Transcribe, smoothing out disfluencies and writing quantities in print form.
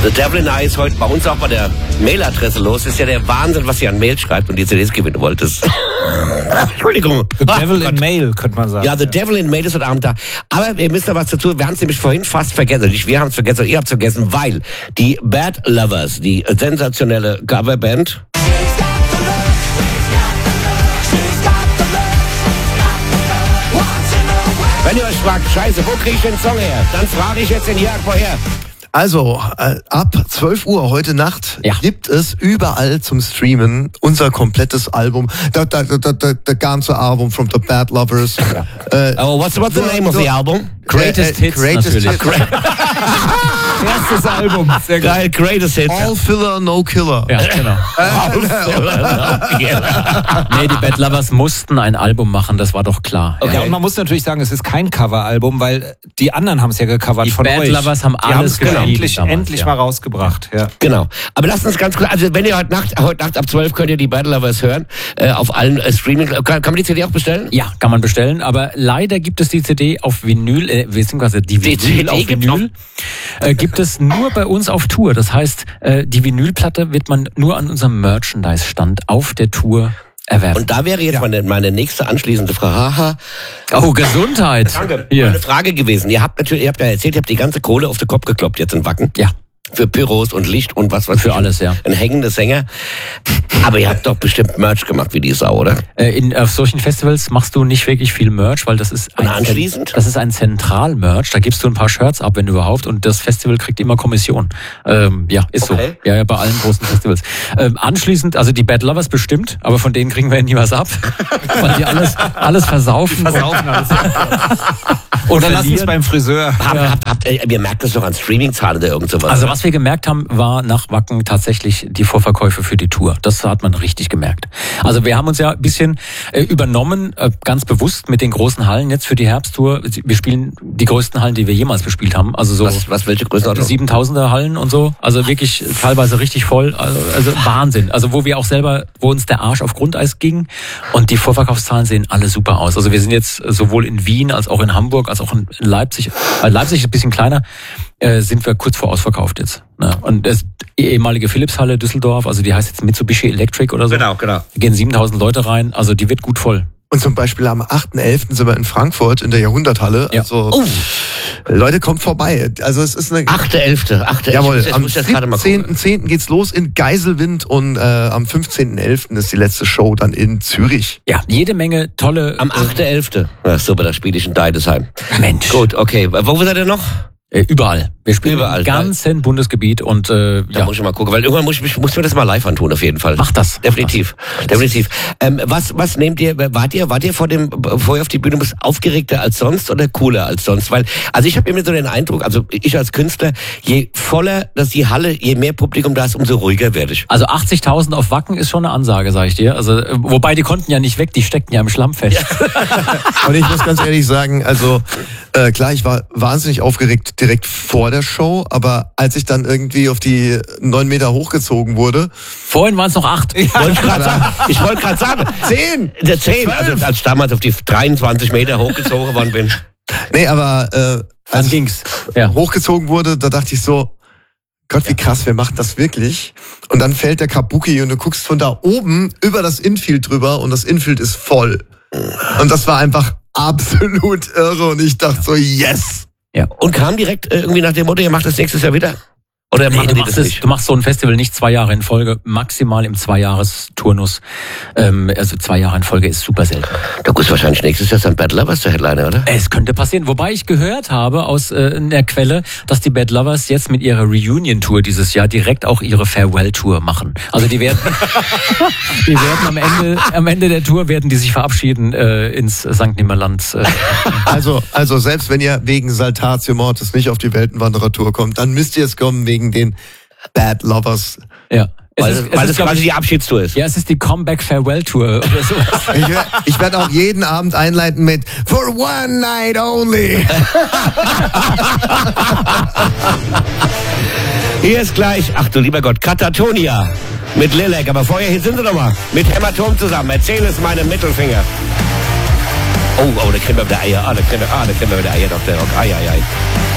The Devil in I ist heute bei uns auch bei der Mailadresse los. Ist ja der Wahnsinn, was ihr an Mail schreibt und die CDs gewinnen wolltest. Entschuldigung. The Devil in Mail, könnte man sagen. Ja, The Devil in Mail ist heute Abend da. Aber wir müssen da was dazu. Wir haben es nämlich vorhin fast vergessen. Nicht wir haben es vergessen, ihr habt es vergessen, weil die Bad Lovers, die sensationelle Coverband, wenn ihr euch fragt, scheiße, wo kriege ich den Song her? Dann frage ich jetzt den Jörg, woher? Also, ab 12 Uhr heute Nacht gibt es überall zum Streamen unser komplettes Album. The ganze Album from the Bad Lovers. What's the name of the album? Greatest Hits natürlich. Erstes Album. Sehr gut. Geil, Greatest Hits. All Filler, No Killer. Ja, genau. Nee, die Bad Lovers mussten ein Album machen, das war doch klar. Okay. Ja, und man muss natürlich sagen, es ist kein Coveralbum, weil die anderen haben es ja gecovert die von Bad euch. Lovers haben alles endlich mal rausgebracht. Ja. Genau. Aber lasst uns ganz kurz, also wenn ihr heute Nacht ab 12 könnt ihr die Bad Lovers hören, auf allen Streaming. Kann man die CD auch bestellen? Ja, kann man bestellen, aber leider gibt es die CD auf Vinyl, beziehungsweise die Vinyl auf Vinyl gibt es nur bei uns auf Tour. Das heißt, die Vinylplatte wird man nur an unserem Merchandise-Stand auf der Tour erwerben. Und da wäre jetzt meine nächste anschließende Frage. Oh, Gesundheit. Danke. Eine Frage gewesen. Ihr habt ja erzählt, ihr habt die ganze Kohle auf den Kopf gekloppt jetzt in Wacken. Ja. Für Pyros und Licht und was für alles, ja. Ein hängender Sänger. Aber ihr habt doch bestimmt Merch gemacht wie die Sau, oder? Auf solchen Festivals machst du nicht wirklich viel Merch, weil das ist das ist ein Zentral-Merch. Da gibst du ein paar Shirts ab, wenn überhaupt, und das Festival kriegt immer Kommission. Ja, ist okay. So. Ja, bei allen großen Festivals. Anschließend, also die Bad Lovers bestimmt, aber von denen kriegen wir ja nie was ab, weil die alles versaufen. Die versaufen alles. Oder lass uns beim Friseur. Ihr merkt das doch an Streaming-Zahlen oder irgend sowas. Also was wir gemerkt haben, war nach Wacken tatsächlich die Vorverkäufe für die Tour. Das hat man richtig gemerkt. Also wir haben uns ja ein bisschen übernommen, ganz bewusst mit den großen Hallen jetzt für die Herbsttour. Wir spielen die größten Hallen, die wir jemals bespielt haben. Also so welche Größenordnung? 7000er Hallen und so. Also wirklich teilweise richtig voll. Also Wahnsinn. Also wo uns der Arsch auf Grundeis ging. Und die Vorverkaufszahlen sehen alle super aus. Also wir sind jetzt sowohl in Wien als auch in Hamburg als auch in Leipzig. Leipzig ist ein bisschen kleiner. Sind wir kurz vor ausverkauft jetzt. Ja. Und die ehemalige Philips-Halle Düsseldorf, also die heißt jetzt Mitsubishi Electric oder so. Genau. Da gehen 7000 Leute rein, also die wird gut voll. Und zum Beispiel am 8.11. sind wir in Frankfurt in der Jahrhunderthalle. Ja. Also, Leute, kommt vorbei. Also es ist eine... 8.11. Jawohl, am 17.10. geht's los in Geiselwind und am 15.11. ist die letzte Show dann in Zürich. Ja, jede Menge tolle... Am 8.11. Ja, super, da spiele ich in Deidesheim. Mensch. Gut, okay. Wo seid ihr noch? Überall. Wir spielen im ganzen Bundesgebiet und da muss ich mal gucken, weil irgendwann muss mir das mal live antun, auf jeden Fall. Mach das. Definitiv. Was nehmt ihr, wart ihr vorher auf die Bühne aufgeregter als sonst oder cooler als sonst? Weil, also ich habe immer so den Eindruck, also ich als Künstler, je voller das die Halle, je mehr Publikum da ist, umso ruhiger werde ich. Also 80.000 auf Wacken ist schon eine Ansage, sag ich dir. Also, wobei die konnten ja nicht weg, die steckten ja im Schlamm fest. Ja. Und ich muss ganz ehrlich sagen, also klar, ich war wahnsinnig aufgeregt direkt vor der Show, aber als ich dann irgendwie auf die 9 Meter hochgezogen wurde. Vorhin waren es noch 8. Ich wollte gerade sagen. 10. 10. Also als ich damals auf die 23 Meter hochgezogen worden bin. Nee, aber dann ging's. Hochgezogen wurde, da dachte ich so, Gott, wie krass, wir machen das wirklich. Und dann fällt der Kabuki und du guckst von da oben über das Infield drüber und das Infield ist voll. Und das war einfach absolut irre und ich dachte so, yes. Ja. Und kam direkt irgendwie nach dem Motto, ihr macht das nächstes Jahr wieder? Oder machen die das nicht? Du machst so ein Festival nicht 2 Jahre in Folge, maximal im 2-Jahres-Turnus. Also 2 Jahre in Folge ist super selten. Da ist wahrscheinlich nächstes Jahr dann Bad Lovers der Headliner, oder? Es könnte passieren. Wobei ich gehört habe aus der Quelle, dass die Bad Lovers jetzt mit ihrer Reunion-Tour dieses Jahr direkt auch ihre Farewell-Tour machen. Also die werden am Ende der Tour werden die sich verabschieden ins St. Nimmerland. Also selbst wenn ihr wegen Saltatio Mortis nicht auf die Weltenwanderer-Tour kommt, dann müsst ihr es kommen wegen den Bad Lovers. Ja. Weil es quasi die Abschiedstour ist. Ja, es ist die Comeback-Farewell-Tour oder so. Ich werde auch jeden Abend einleiten mit For one night only. Hier ist gleich, ach du lieber Gott, Katatonia mit Lilek. Aber vorher, hier sind sie doch mal, mit Hämatom zusammen. Erzähl es meinem Mittelfinger. Oh, da kriegen wir wieder Eier. Da kriegen wir wieder Eier, Dr. Rock. Ei.